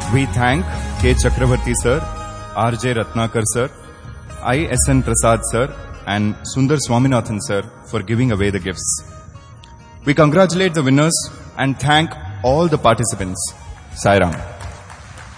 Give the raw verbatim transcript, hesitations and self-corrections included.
We thank K. Chakravarti sir, R J Ratnakar sir, I S N Prasad sir, and Sundar Swaminathan sir for giving away the gifts. We congratulate the winners and thank all the participants. Sai Ram.